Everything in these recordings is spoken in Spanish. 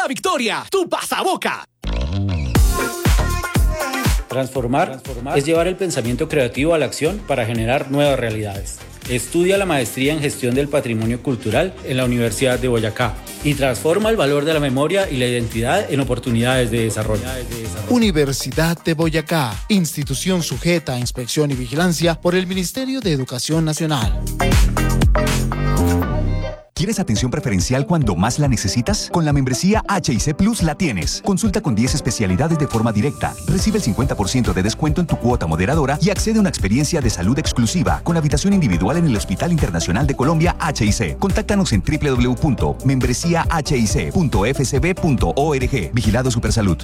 la victoria. Tu pasaboca. Transformar es llevar el pensamiento creativo a la acción para generar nuevas realidades. Estudia la maestría en gestión del patrimonio cultural en la Universidad de Boyacá y transforma el valor de la memoria y la identidad en oportunidades de desarrollo. Universidad de Boyacá, institución sujeta a inspección y vigilancia por el Ministerio de Educación Nacional. ¿Quieres atención preferencial cuando más la necesitas? Con la membresía HIC Plus la tienes. Consulta con 10 especialidades de forma directa. Recibe el 50% de descuento en tu cuota moderadora y accede a una experiencia de salud exclusiva con habitación individual en el Hospital Internacional de Colombia HIC. Contáctanos en www.membresiahc.fcb.org. Vigilado Supersalud.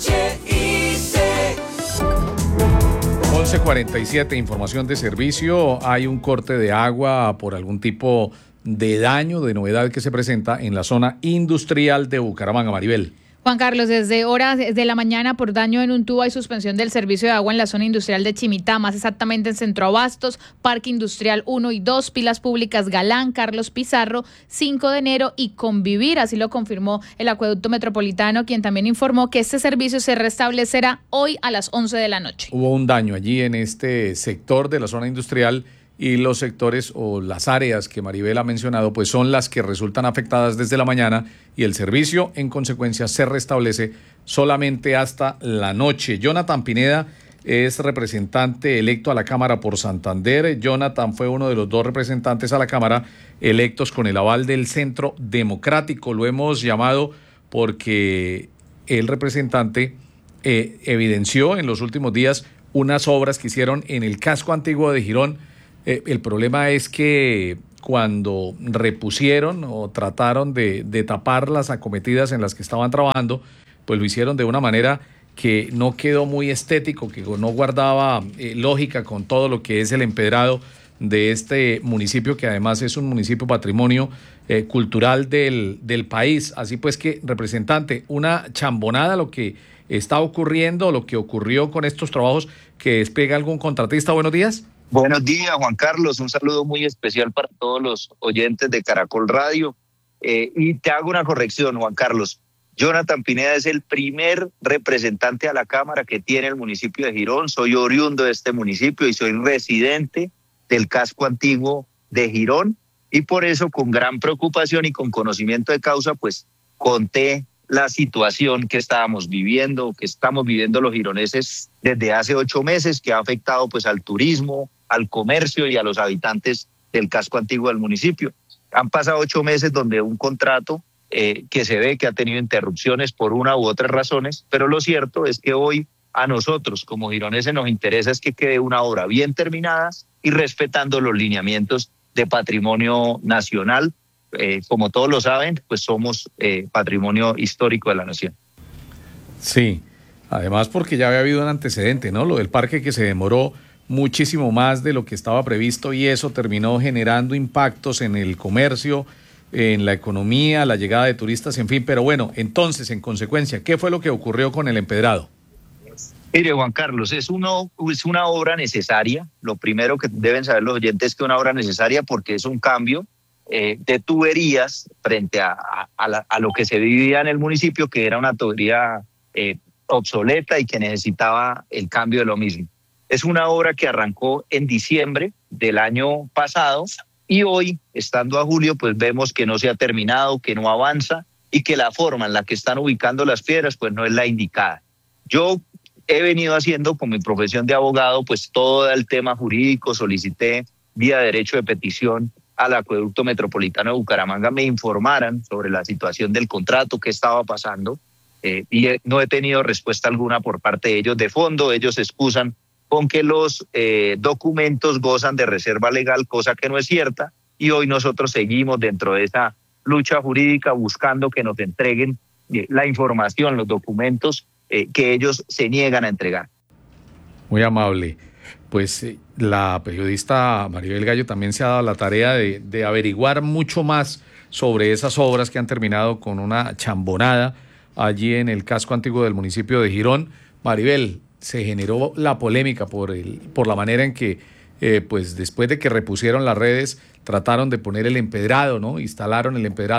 11:47, información de servicio. Hay un corte de agua por algún tipo de daño, de novedad que se presenta en la zona industrial de Bucaramanga. Maribel. Juan Carlos, desde horas de la mañana por daño en un tubo hay suspensión del servicio de agua en la zona industrial de Chimitá, más exactamente en Centro Abastos, Parque Industrial 1 y 2, Pilas Públicas Galán, Carlos Pizarro, 5 de enero y Convivir. Así lo confirmó el Acueducto Metropolitano, quien también informó que este servicio se restablecerá hoy a las 11 de la noche. Hubo un daño allí en este sector de la zona industrial y los sectores o las áreas que Maribel ha mencionado pues son las que resultan afectadas desde la mañana y el servicio en consecuencia se restablece solamente hasta la noche. Jonathan Pineda es representante electo a la Cámara por Santander. Jonathan fue uno de los 2 representantes a la Cámara electos con el aval del Centro Democrático. Lo hemos llamado porque el representante evidenció en los últimos días unas obras que hicieron en el casco antiguo de Girón. El problema es que cuando repusieron o trataron de tapar las acometidas en las que estaban trabajando, pues lo hicieron de una manera que no quedó muy estético, que no guardaba lógica con todo lo que es el empedrado de este municipio, que además es un municipio patrimonio cultural del país. Así pues que, representante, una chambonada lo que está ocurriendo, lo que ocurrió con estos trabajos que despega algún contratista. Buenos días. Buenos días, Juan Carlos. Un saludo muy especial para todos los oyentes de Caracol Radio. Y te hago una corrección, Juan Carlos. Jonathan Pineda es el primer representante a la Cámara que tiene el municipio de Girón. Soy oriundo de este municipio y soy residente del casco antiguo de Girón. Y por eso, con gran preocupación y con conocimiento de causa, pues conté la situación que estamos viviendo los gironeses desde hace 8 meses, que ha afectado pues al turismo, al comercio y a los habitantes del casco antiguo del municipio. Han pasado 8 meses donde un contrato que se ve que ha tenido interrupciones por una u otras razones, pero lo cierto es que hoy a nosotros como gironeses nos interesa es que quede una obra bien terminada y respetando los lineamientos de patrimonio nacional. Como todos lo saben, pues somos patrimonio histórico de la nación. Sí, además porque ya había habido un antecedente, ¿no? Lo del parque que se demoró muchísimo más de lo que estaba previsto y eso terminó generando impactos en el comercio, en la economía, la llegada de turistas, en fin. Pero bueno, entonces, en consecuencia, ¿qué fue lo que ocurrió con el empedrado? Mire, Juan Carlos, es una obra necesaria. Lo primero que deben saber los oyentes es que es una obra necesaria porque es un cambio de tuberías frente a lo que se vivía en el municipio, que era una tubería obsoleta y que necesitaba el cambio de lo mismo. Es una obra que arrancó en diciembre del año pasado y hoy, estando a julio, pues vemos que no se ha terminado, que no avanza y que la forma en la que están ubicando las piedras pues no es la indicada. Yo he venido haciendo con mi profesión de abogado pues todo el tema jurídico, solicité vía derecho de petición al Acueducto Metropolitano de Bucaramanga me informaran sobre la situación del contrato, qué estaba pasando, y no he tenido respuesta alguna por parte de ellos. De fondo, ellos se excusan con que los documentos gozan de reserva legal, cosa que no es cierta, y hoy nosotros seguimos dentro de esa lucha jurídica buscando que nos entreguen la información, los documentos que ellos se niegan a entregar. Muy amable. Pues la periodista Maribel Gallo también se ha dado la tarea de averiguar mucho más sobre esas obras que han terminado con una chambonada allí en el casco antiguo del municipio de Girón. Maribel, se generó la polémica por la manera en que, pues después de que repusieron las redes, trataron de poner el empedrado, ¿no? Instalaron el empedrado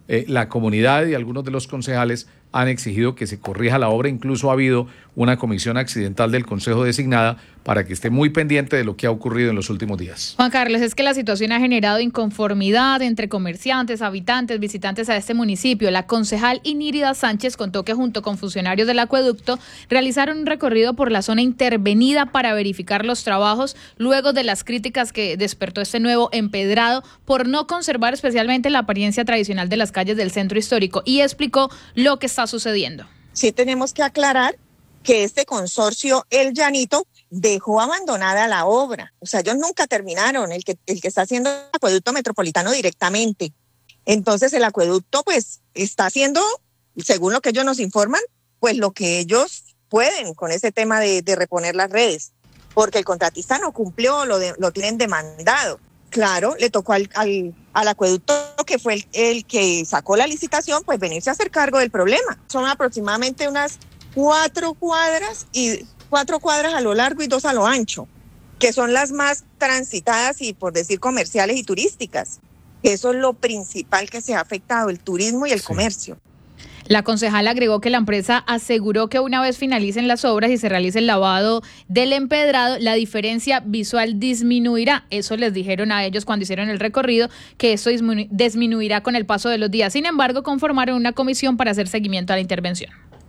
la comunidad y algunos de los concejales han exigido que se corrija la obra. Incluso ha habido una comisión accidental del Consejo designada para que esté muy pendiente de lo que ha ocurrido en los últimos días. Juan Carlos, es que la situación ha generado inconformidad entre comerciantes, habitantes, visitantes a este municipio. La concejal Inírida Sánchez contó que junto con funcionarios del acueducto realizaron un recorrido por la zona intervenida para verificar los trabajos luego de las críticas que despertó este nuevo empedrado por no conservar especialmente la apariencia tradicional de las calles del centro histórico, y explicó lo que está sucediendo. Sí tenemos que aclarar que este consorcio El Llanito dejó abandonada la obra. O sea, ellos nunca terminaron, el que está haciendo el acueducto metropolitano directamente. Entonces el acueducto pues está haciendo, según lo que ellos nos informan, pues lo que ellos pueden con ese tema de reponer las redes, porque el contratista no cumplió, lo tienen demandado. Claro, le tocó al acueducto, que fue el que sacó la licitación, pues venirse a hacer cargo del problema. Son aproximadamente unas 4 cuadras a lo largo y 2 a lo ancho, que son las más transitadas y, por decir, comerciales y turísticas. Eso es lo principal que se ha afectado, el turismo y el comercio. La concejal agregó que la empresa aseguró que una vez finalicen las obras y se realice el lavado del empedrado, la diferencia visual disminuirá. Eso les dijeron a ellos cuando hicieron el recorrido, que esto disminuirá con el paso de los días. Sin embargo, conformaron una comisión para hacer seguimiento a la intervención.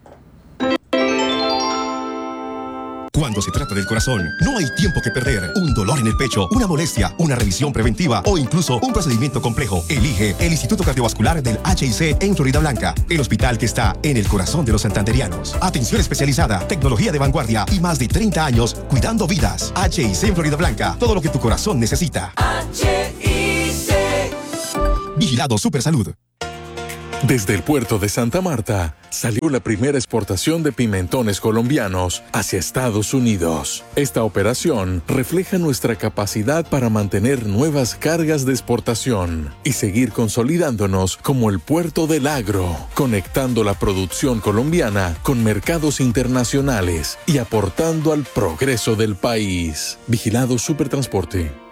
Cuando se trata del corazón, no hay tiempo que perder. Un dolor en el pecho, una molestia, una revisión preventiva o incluso un procedimiento complejo. Elige el Instituto Cardiovascular del HIC en Floridablanca, el hospital que está en el corazón de los santanderianos. Atención especializada, tecnología de vanguardia y más de 30 años cuidando vidas. HIC en Floridablanca, todo lo que tu corazón necesita. HIC. Vigilado Supersalud. Desde el puerto de Santa Marta salió la primera exportación de pimentones colombianos hacia Estados Unidos. Esta operación refleja nuestra capacidad para mantener nuevas cargas de exportación y seguir consolidándonos como el puerto del agro, conectando la producción colombiana con mercados internacionales y aportando al progreso del país. Vigilado Supertransporte.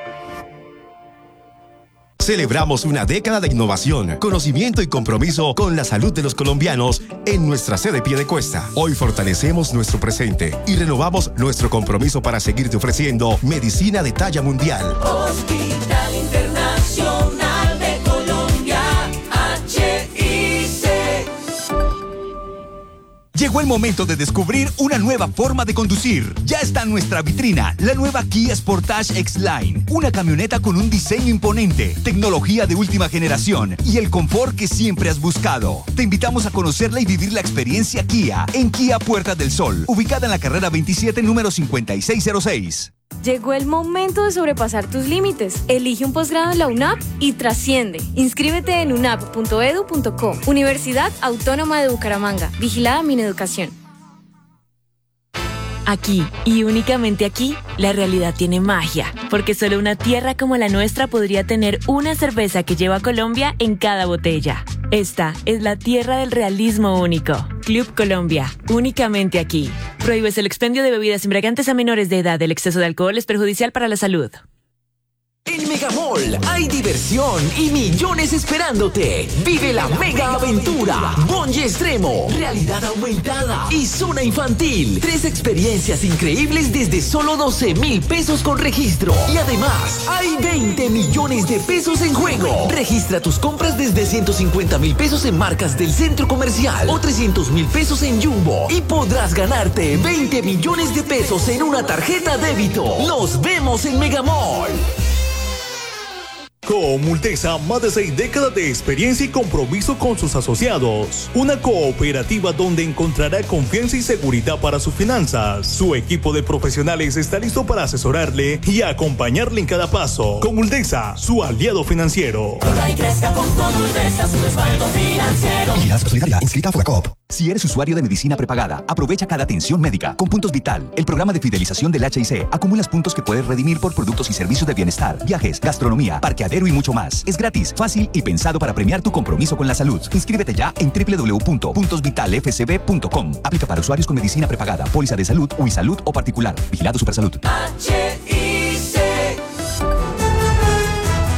Celebramos una década de innovación, conocimiento y compromiso con la salud de los colombianos en nuestra sede Piedecuesta. Hoy fortalecemos nuestro presente y renovamos nuestro compromiso para seguirte ofreciendo medicina de talla mundial. Hospital Internacional de Colombia, HIC. Llegó el momento de descubrir una nueva forma de conducir. Ya está en nuestra vitrina la nueva Kia Sportage X-Line, una camioneta con un diseño imponente, tecnología de última generación y el confort que siempre has buscado. Te invitamos a conocerla y vivir la experiencia Kia en Kia Puerta del Sol, ubicada en la carrera 27, número 5606. Llegó el momento de sobrepasar tus límites. Elige un posgrado en la UNAP y trasciende. Inscríbete en unap.edu.co. Universidad Autónoma de Bucaramanga. Vigilada Mineducación. Aquí, y únicamente aquí, la realidad tiene magia, porque solo una tierra como la nuestra podría tener una cerveza que lleva Colombia en cada botella. Esta es la tierra del realismo único. Club Colombia, únicamente aquí. Prohíbes el expendio de bebidas embriagantes a menores de edad. El exceso de alcohol es perjudicial para la salud. En Megamall hay diversión y millones esperándote. Vive la mega aventura. Bungee extremo, realidad aumentada y zona infantil. 3 experiencias increíbles desde solo 12,000 pesos con registro. Y además, hay 20 millones de pesos en juego. Registra tus compras desde 150,000 pesos en marcas del centro comercial o 300,000 pesos en Jumbo. Y podrás ganarte 20 millones de pesos en una tarjeta débito. Nos vemos en Megamall. Comultesa, más de 6 décadas de experiencia y compromiso con sus asociados. Una cooperativa donde encontrará confianza y seguridad para sus finanzas. Su equipo de profesionales está listo para asesorarle y acompañarle en cada paso. Comultesa, su aliado financiero. Corra y crezca con Comultesa, su respaldo financiero. Vigilado Solidaridad, inscrita a Fogacop. Si eres usuario de medicina prepagada, aprovecha cada atención médica con Puntos Vital, el programa de fidelización del HIC. Acumulas puntos que puedes redimir por productos y servicios de bienestar, viajes, gastronomía, parqueadero y mucho más. Es gratis, fácil y pensado para premiar tu compromiso con la salud. Inscríbete ya en www.puntosvitalfcb.com. Aplica para usuarios con medicina prepagada, póliza de salud, Uisalud o particular. Vigilado Supersalud. HIC.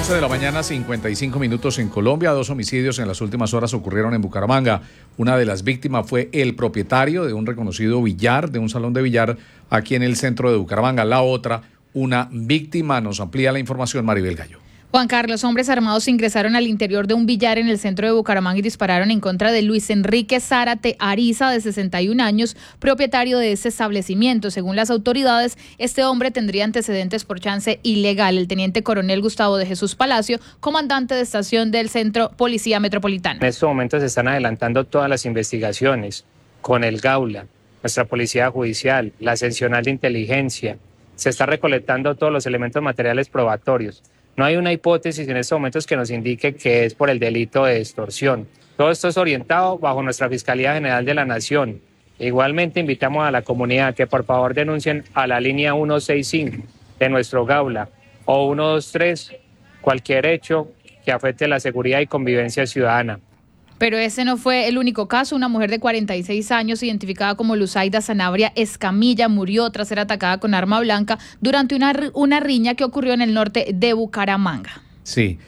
11 de la mañana, 55 minutos en Colombia. 2 homicidios en las últimas horas ocurrieron en Bucaramanga. Una de las víctimas fue el propietario de un reconocido billar, de un salón de billar aquí en el centro de Bucaramanga. La otra, una víctima. Nos amplía la información Maribel Gallo. Juan Carlos, hombres armados ingresaron al interior de un billar en el centro de Bucaramanga y dispararon en contra de Luis Enrique Zárate Ariza, de 61 años, propietario de ese establecimiento. Según las autoridades, este hombre tendría antecedentes por chance ilegal. El teniente coronel Gustavo de Jesús Palacio, comandante de estación del Centro Policía Metropolitana. En estos momentos se están adelantando todas las investigaciones con el Gaula, nuestra Policía Judicial, la Seccional de Inteligencia. Se está recolectando todos los elementos materiales probatorios. No hay una hipótesis en estos momentos que nos indique que es por el delito de extorsión. Todo esto es orientado bajo nuestra Fiscalía General de la Nación. Igualmente invitamos a la comunidad que por favor denuncien a la línea 165 de nuestro Gaula o 123 cualquier hecho que afecte la seguridad y convivencia ciudadana. Pero ese no fue el único caso. Una mujer de 46 años, identificada como Luzaida Sanabria Escamilla, murió tras ser atacada con arma blanca durante una riña que ocurrió en el norte de Bucaramanga. Sí,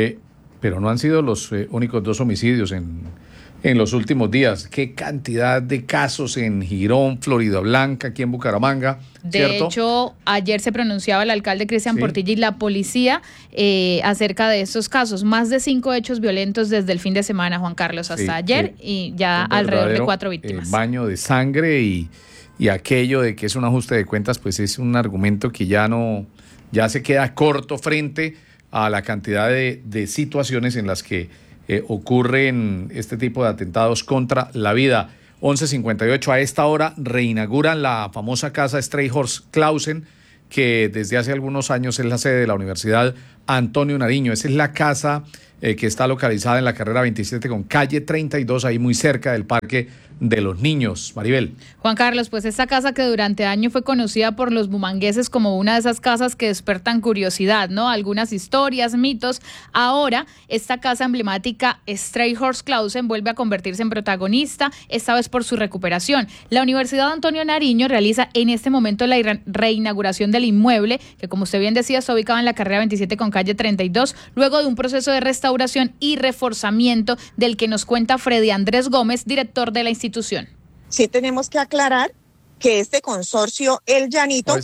pero no han sido los únicos 2 homicidios en los últimos días. Qué cantidad de casos en Girón, Florida Blanca, aquí en Bucaramanga, ¿cierto? De hecho, ayer se pronunciaba el alcalde Cristian Portilla y la policía acerca de estos casos. Más de 5 hechos violentos desde el fin de semana, Juan Carlos, hasta ayer, y ya alrededor de 4 víctimas. Baño de sangre y aquello de que es un ajuste de cuentas, pues es un argumento que ya se queda corto frente a la cantidad de situaciones en las que ocurren este tipo de atentados contra la vida. 11:58, a esta hora reinauguran la famosa casa Strayhorst Clausen, que desde hace algunos años es la sede de la Universidad Antonio Nariño. Esa es la casa que está localizada en la carrera 27 con calle 32, ahí muy cerca del Parque de los Niños. Maribel. Juan Carlos, pues esta casa que durante años fue conocida por los bumangueses como una de esas casas que despertan curiosidad, ¿no? Algunas historias, mitos. Ahora, esta casa emblemática Strayhorst Clausen vuelve a convertirse en protagonista, esta vez por su recuperación. La Universidad Antonio Nariño realiza en este momento la reinauguración del inmueble, que como usted bien decía, está ubicado en la carrera 27 con calle 32, luego de un proceso de restauración y reforzamiento del que nos cuenta Freddy Andrés Gómez, director de la institución. Sí tenemos que aclarar que este consorcio El Llanito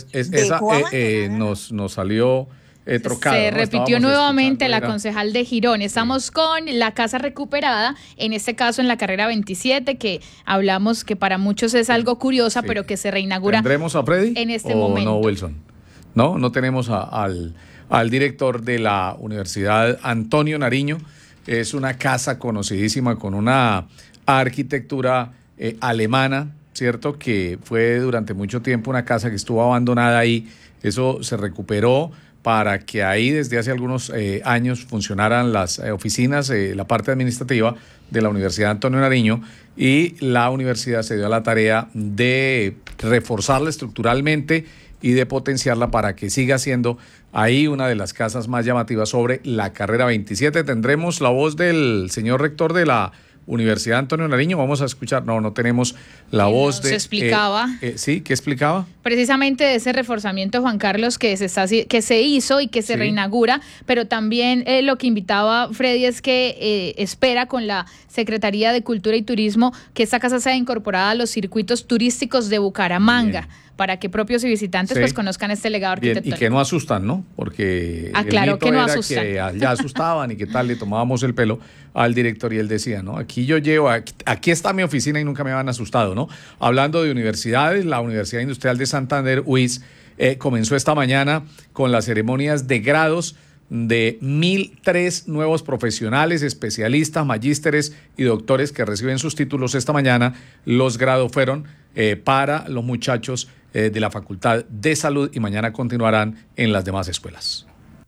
nos salió trocado. Se repitió nuevamente la concejal de Girón. Estamos con la casa recuperada, en este caso en la carrera 27, que hablamos que para muchos es algo curiosa, pero que se reinaugura. ¿Tendremos a Freddy en este momento? No, Wilson. No tenemos al director de la Universidad Antonio Nariño. Es una casa conocidísima con una arquitectura alemana, ¿cierto? Que fue durante mucho tiempo una casa que estuvo abandonada ahí. Eso se recuperó para que ahí desde hace algunos años funcionaran las oficinas, la parte administrativa de la Universidad Antonio Nariño, y la universidad se dio a la tarea de reforzarla estructuralmente y de potenciarla para que siga siendo ahí una de las casas más llamativas sobre la carrera 27. Tendremos la voz del señor rector de la Universidad Antonio Nariño. Vamos a escuchar, no tenemos la voz de... Se explicaba. ¿Sí? ¿Qué explicaba? Precisamente de ese reforzamiento, Juan Carlos, que se hizo y que se reinaugura, pero también lo que invitaba Freddy es que espera con la Secretaría de Cultura y Turismo que esta casa sea incorporada a los circuitos turísticos de Bucaramanga. Bien. Para que propios y visitantes pues conozcan este legado arquitectónico. Bien, y que no asustan, ¿no? Porque claro que no asustan. Que ya asustaban y que tal, le tomábamos el pelo al director y él decía, ¿no? Aquí está mi oficina y nunca me habían asustado, ¿no? Hablando de universidades, la Universidad Industrial de Santander, UIS, comenzó esta mañana con las ceremonias de grados de 1.003 nuevos profesionales, especialistas, magísteres y doctores que reciben sus títulos esta mañana. Los grados fueron para los muchachos de la Facultad de Salud y mañana continuarán en las demás escuelas.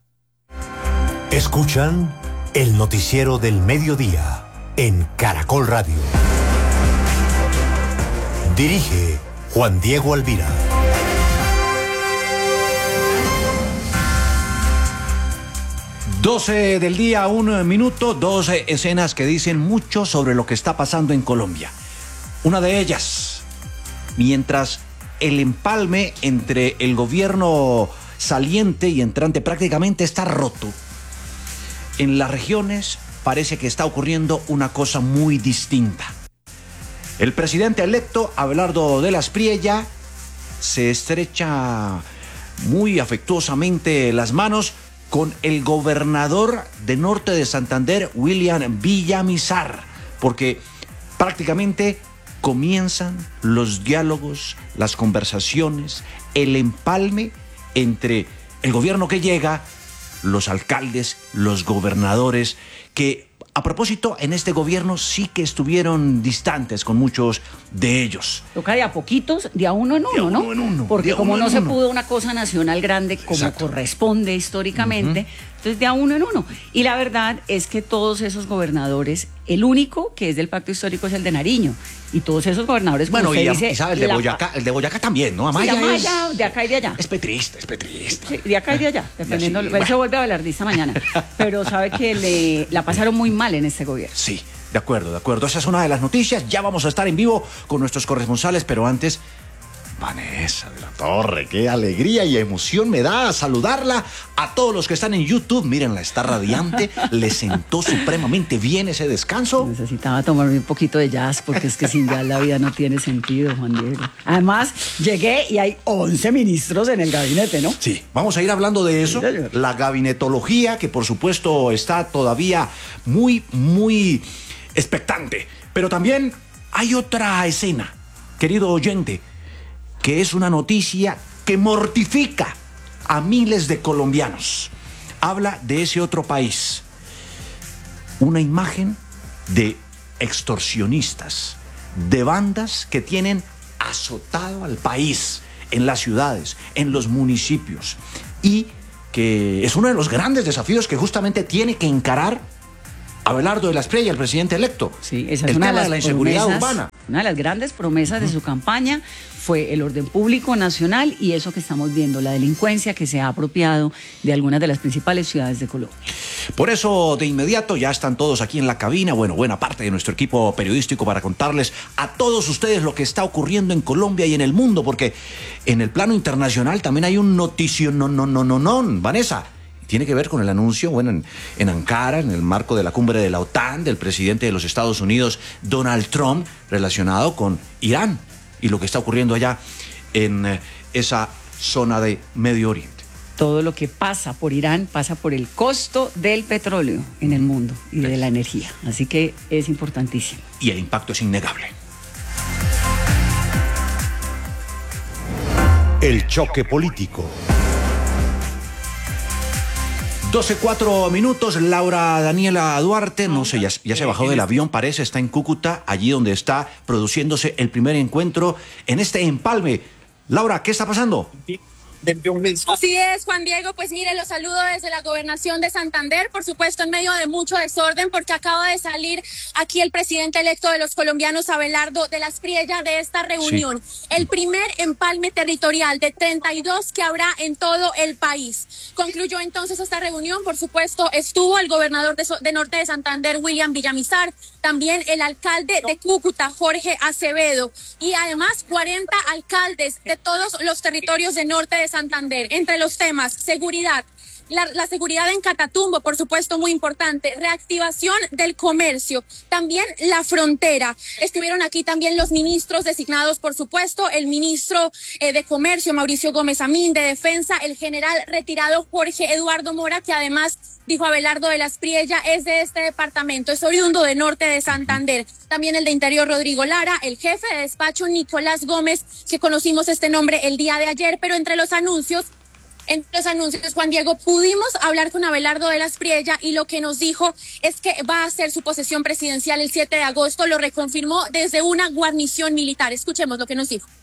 Escuchan el noticiero del mediodía en Caracol Radio. Dirige Juan Diego Alvira. 12 del día, 1 minuto, 12 escenas que dicen mucho sobre lo que está pasando en Colombia. Una de ellas, mientras el empalme entre el gobierno saliente y entrante prácticamente está roto, en las regiones parece que está ocurriendo una cosa muy distinta. El presidente electo, Abelardo de las Priella, se estrecha muy afectuosamente las manos con el gobernador de Norte de Santander, William Villamizar, porque prácticamente comienzan los diálogos, las conversaciones, el empalme entre el gobierno que llega, los alcaldes, los gobernadores, que a propósito en este gobierno sí que estuvieron distantes con muchos de ellos. Toca de a poquitos, de a uno en uno, ¿no? Porque como no se pudo una cosa nacional grande como corresponde históricamente, entonces de a uno en uno. Y la verdad es que todos esos gobernadores, el único que es del pacto histórico es el de Nariño. Y todos esos gobernadores, como bueno, usted y sabe, el de Boyacá también, ¿no? Amaya, sí, Amaya de acá y de allá. Es petrista. Sí, de acá y de allá, dependiendo. Él se vuelve abelardista mañana. Pero sabe que la pasaron muy mal en este gobierno. Sí, de acuerdo. Esa es una de las noticias. Ya vamos a estar en vivo con nuestros corresponsales, pero antes, Vanessa de la Torre, qué alegría y emoción me da saludarla. A todos los que están en YouTube, mírenla, está radiante, le sentó supremamente bien ese descanso. Necesitaba tomarme un poquito de jazz, porque es que sin jazz la vida no tiene sentido, Juan Diego. Además, llegué y hay 11 ministros en el gabinete, ¿no? Sí, vamos a ir hablando de eso, la gabinetología, que por supuesto está todavía muy, muy expectante. Pero también hay otra escena, querido oyente, que es una noticia que mortifica a miles de colombianos. Habla de ese otro país. Una imagen de extorsionistas, de bandas que tienen azotado al país, en las ciudades, en los municipios, y que es uno de los grandes desafíos que justamente tiene que encarar Abelardo de las Priella, el presidente electo. Sí, esa es una tema de la inseguridad urbana. Una de las grandes promesas de su campaña fue el orden público nacional y eso que estamos viendo, la delincuencia que se ha apropiado de algunas de las principales ciudades de Colombia. Por eso, de inmediato, ya están todos aquí en la cabina, bueno, buena parte de nuestro equipo periodístico para contarles a todos ustedes lo que está ocurriendo en Colombia y en el mundo, porque en el plano internacional también hay un noticio, Vanessa. Tiene que ver con el anuncio, bueno, en Ankara, en el marco de la cumbre de la OTAN, del presidente de los Estados Unidos, Donald Trump, relacionado con Irán y lo que está ocurriendo allá en esa zona de Medio Oriente. Todo lo que pasa por Irán pasa por el costo del petróleo en el mundo y de la energía. Así que es importantísimo. Y el impacto es innegable. El choque político. 12:04, Laura Daniela Duarte, no sé, ya se bajó del avión, parece, está en Cúcuta, allí donde está produciéndose el primer encuentro en este empalme. Laura, ¿qué está pasando? Así es, Juan Diego, pues mire, los saludo desde la gobernación de Santander, por supuesto en medio de mucho desorden, porque acaba de salir aquí el presidente electo de los colombianos, Abelardo de las Priella, de esta reunión. Sí. El primer empalme territorial de 32 que habrá en todo el país. Concluyó entonces esta reunión, por supuesto, estuvo el gobernador de Norte de Santander, William Villamizar, también el alcalde de Cúcuta, Jorge Acevedo, y además 40 alcaldes de todos los territorios de Norte de Santander. Entre los temas, seguridad, la seguridad en Catatumbo, por supuesto, muy importante, reactivación del comercio, también la frontera. Estuvieron aquí también los ministros designados, por supuesto, el ministro de Comercio, Mauricio Gómez Amín, de Defensa, el general retirado Jorge Eduardo Mora, que además, dijo Abelardo de las Priella, es de este departamento, es oriundo de Norte de Santander. También el de Interior, Rodrigo Lara, el jefe de despacho, Nicolás Gómez, que conocimos este nombre el día de ayer, pero entre los anuncios, Juan Diego, pudimos hablar con Abelardo de las Priella y lo que nos dijo es que va a hacer su posesión presidencial el 7 de agosto, lo reconfirmó desde una guarnición militar. Escuchemos lo que nos dijo.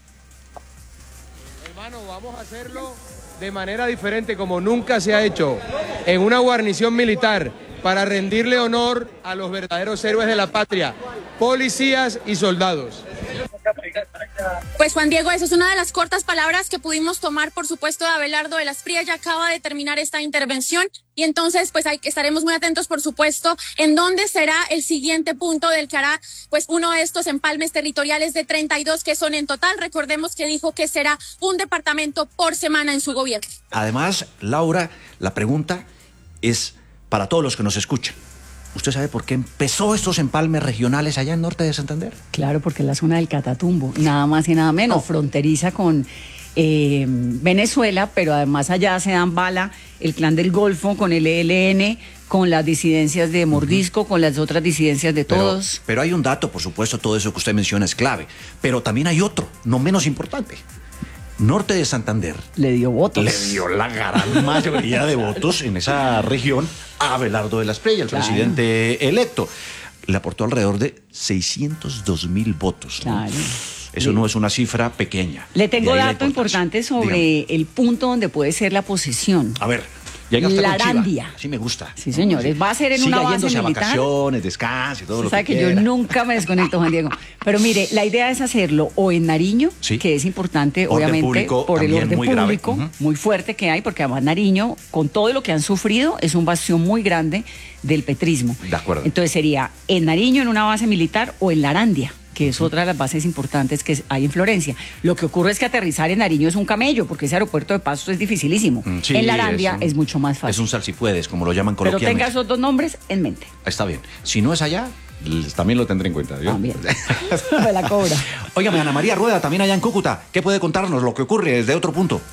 Hermano, vamos a hacerlo de manera diferente, como nunca se ha hecho, en una guarnición militar, para rendirle honor a los verdaderos héroes de la patria, policías y soldados. Pues Juan Diego, eso es una de las cortas palabras que pudimos tomar, por supuesto, de Abelardo de las Priella. Acaba de terminar esta intervención y entonces pues estaremos muy atentos, por supuesto, en dónde será el siguiente punto del que hará pues uno de estos empalmes territoriales de 32 que son en total. Recordemos que dijo que será un departamento por semana en su gobierno. Además, Laura, la pregunta es para todos los que nos escuchan. ¿Usted sabe por qué empezó estos empalmes regionales allá en norte de Santander? Claro, porque es la zona del Catatumbo, nada más y nada menos, fronteriza con Venezuela, pero además allá se dan bala el Clan del Golfo con el ELN, con las disidencias de Mordisco, con las otras disidencias de todos. Pero hay un dato, por supuesto, todo eso que usted menciona es clave, pero también hay otro, no menos importante. Norte de Santander le dio votos. Le dio la gran mayoría de votos en esa región a Abelardo de la Espriella, el presidente electo. Le aportó alrededor de 602.000 votos. Claro. Eso no es una cifra pequeña. Le tengo dato importante sobre el punto donde puede ser la posesión. A ver, llega hasta la Arandia. Sí me gusta. Sí, señores. Va a ser en una base militar. A vacaciones, descanso y todo lo que quiera. Sabe que yo nunca me desconecto, Juan Diego. Pero mire, la idea es hacerlo o en Nariño, que es importante, obviamente, por el orden público muy fuerte que hay, porque además Nariño, con todo lo que han sufrido, es un bastión muy grande del petrismo. De acuerdo. Entonces sería en Nariño, en una base militar, o en la Arandia, que es otra de las bases importantes que hay en Florencia. Lo que ocurre es que aterrizar en Nariño es un camello, porque ese aeropuerto de Pasto es dificilísimo. Sí, en la Arandia es mucho más fácil. Es un salsipuedes, como lo llaman Pero coloquialmente. tenga esos dos nombres en mente. Está bien. Si no es allá, también lo tendré en cuenta. ¿yo? También. Me la cobra. Óigame, Ana María Rueda, también allá en Cúcuta. ¿Qué puede contarnos lo que ocurre desde otro punto?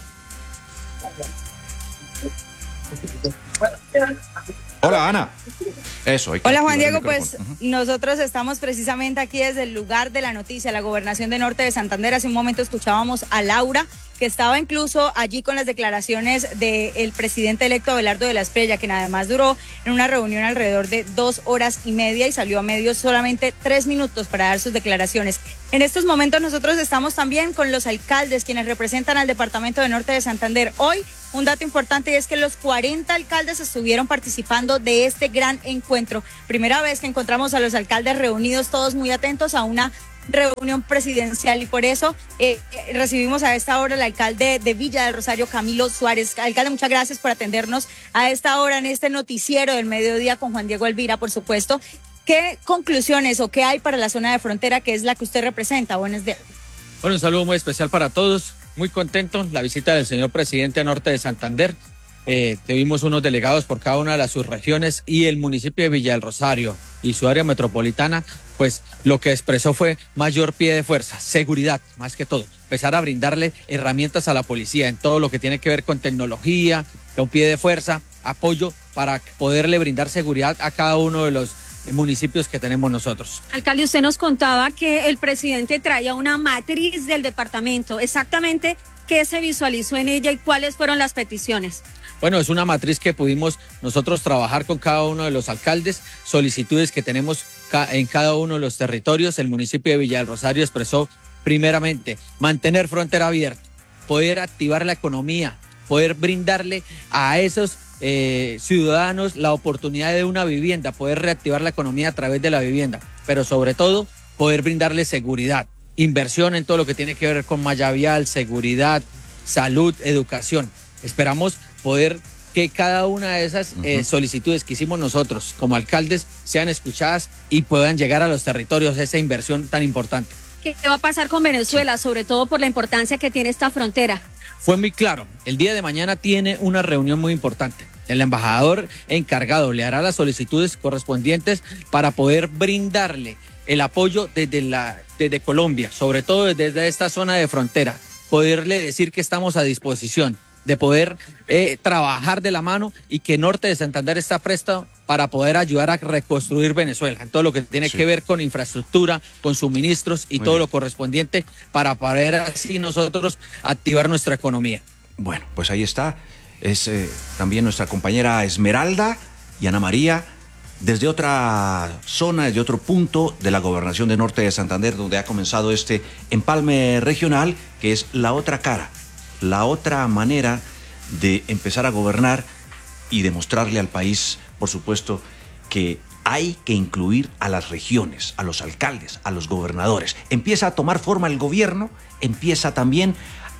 Hola, Ana. Eso. Hola, Juan Diego. Pues nosotros estamos precisamente aquí desde el lugar de la noticia, la gobernación de Norte de Santander. Hace un momento escuchábamos a Laura, que estaba incluso allí con las declaraciones del presidente electo Abelardo de la Espriella, quien además duró en una reunión alrededor de 2 horas y media y salió a medios solamente 3 minutos para dar sus declaraciones. En estos momentos nosotros estamos también con los alcaldes, quienes representan al departamento de Norte de Santander. Hoy, un dato importante es que los 40 alcaldes estuvieron participando de este gran encuentro. Primera vez que encontramos a los alcaldes reunidos, todos muy atentos a una reunión presidencial, y por eso recibimos a esta hora al alcalde de Villa del Rosario, Camilo Suárez. Alcalde, muchas gracias por atendernos a esta hora en este noticiero del mediodía con Juan Diego Elvira, por supuesto. ¿Qué conclusiones o qué hay para la zona de frontera, que es la que usted representa? Buenos días. Bueno, un saludo muy especial para todos. Muy contento la visita del señor presidente a Norte de Santander. Tuvimos unos delegados por cada una de las subregiones, y el municipio de Villa del Rosario y su área metropolitana, pues lo que expresó fue mayor pie de fuerza, seguridad más que todo, empezar a brindarle herramientas a la policía en todo lo que tiene que ver con tecnología, con pie de fuerza, apoyo para poderle brindar seguridad a cada uno de los municipios que tenemos nosotros. Alcalde, usted nos contaba que el presidente traía una matriz del departamento. Exactamente, ¿qué se visualizó en ella y cuáles fueron las peticiones? Bueno, es una matriz que pudimos nosotros trabajar con cada uno de los alcaldes, solicitudes que tenemos en cada uno de los territorios. El municipio de Villa del Rosario expresó primeramente mantener frontera abierta, poder activar la economía, poder brindarle a esos ciudadanos la oportunidad de una vivienda, poder reactivar la economía a través de la vivienda, pero sobre todo poder brindarle seguridad, inversión en todo lo que tiene que ver con malla vial, seguridad, salud, educación. Esperamos poder que cada una de esas solicitudes que hicimos nosotros como alcaldes sean escuchadas y puedan llegar a los territorios, esa inversión tan importante. ¿Qué va a pasar con Venezuela, sobre todo por la importancia que tiene esta frontera? Fue muy claro, el día de mañana tiene una reunión muy importante. El embajador encargado le hará las solicitudes correspondientes para poder brindarle el apoyo desde Colombia, sobre todo desde esta zona de frontera, poderle decir que estamos a disposición de poder trabajar de la mano, y que Norte de Santander está presto para poder ayudar a reconstruir Venezuela en todo lo que tiene que ver con infraestructura, con suministros y todo lo correspondiente, para poder así nosotros activar nuestra economía. Bueno, pues ahí está. Es también nuestra compañera Esmeralda y Ana María, desde otra zona, desde otro punto de la gobernación de Norte de Santander, donde ha comenzado este empalme regional, que es la otra cara, la otra manera de empezar a gobernar y demostrarle al país, por supuesto, que hay que incluir a las regiones, a los alcaldes, a los gobernadores. Empieza a tomar forma el gobierno, empieza también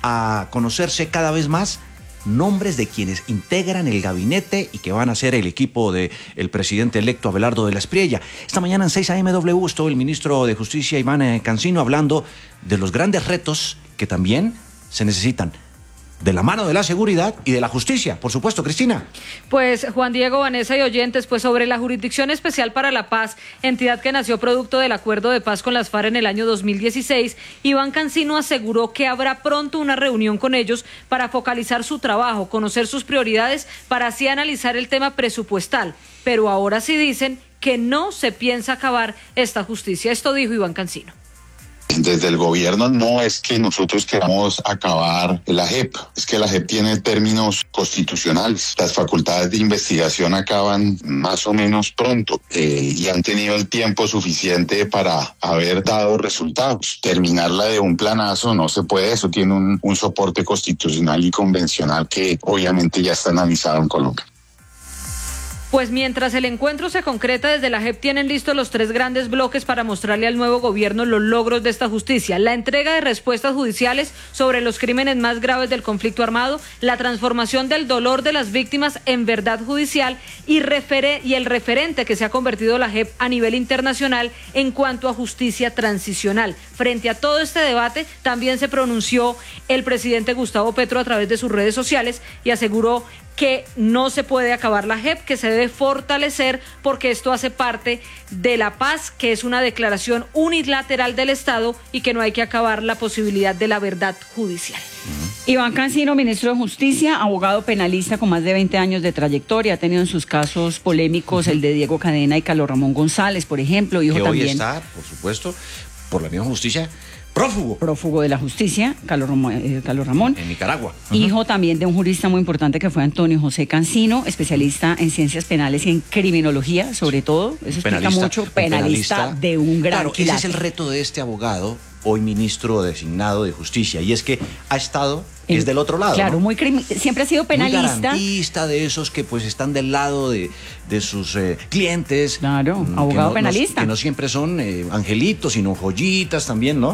a conocerse cada vez más nombres de quienes integran el gabinete y que van a ser el equipo del presidente electo Abelardo de la Espriella. Esta mañana en 6 AMW estuvo el ministro de Justicia, Iván Cancino, hablando de los grandes retos que también se necesitan de la mano de la seguridad y de la justicia, por supuesto, Cristina. Pues Juan Diego, Vanessa y oyentes, pues sobre la Jurisdicción Especial para la Paz, entidad que nació producto del acuerdo de paz con las FARC en el año 2016, Iván Cancino aseguró que habrá pronto una reunión con ellos para focalizar su trabajo, conocer sus prioridades, para así analizar el tema presupuestal. Pero ahora sí dicen que no se piensa acabar esta justicia. Esto dijo Iván Cancino. Desde el gobierno no es que nosotros queramos acabar la JEP, es que la JEP tiene términos constitucionales. Las facultades de investigación acaban más o menos pronto y han tenido el tiempo suficiente para haber dado resultados. Terminarla de un planazo no se puede, eso tiene un soporte constitucional y convencional que obviamente ya está analizado en Colombia. Pues mientras el encuentro se concreta, desde la JEP tienen listos los 3 grandes bloques para mostrarle al nuevo gobierno los logros de esta justicia: la entrega de respuestas judiciales sobre los crímenes más graves del conflicto armado, la transformación del dolor de las víctimas en verdad judicial y el referente que se ha convertido la JEP a nivel internacional en cuanto a justicia transicional. Frente a todo este debate, también se pronunció el presidente Gustavo Petro a través de sus redes sociales y aseguró que no se puede acabar la JEP, que se debe fortalecer porque esto hace parte de la paz, que es una declaración unilateral del Estado y que no hay que acabar la posibilidad de la verdad judicial. Iván Cancino, ministro de Justicia, abogado penalista con más de 20 años de trayectoria, ha tenido en sus casos polémicos el de Diego Cadena y Carlos Ramón González, por ejemplo. Hijo que también, hoy está, por supuesto, por la misma justicia, prófugo de la justicia, Carlos Ramón. En Nicaragua. Hijo también de un jurista muy importante que fue Antonio José Cancino, especialista en ciencias penales y en criminología, sobre todo. Eso explica mucho. Penalista de un gran Claro, quilate. ese es el reto de este abogado, hoy ministro designado de Justicia, y es que ha estado... es del otro lado. Claro, ¿no? siempre ha sido penalista. Muy garantista, de esos que pues están del lado de sus clientes. Claro, abogado penalista. Que no siempre son angelitos, sino joyitas también, ¿no?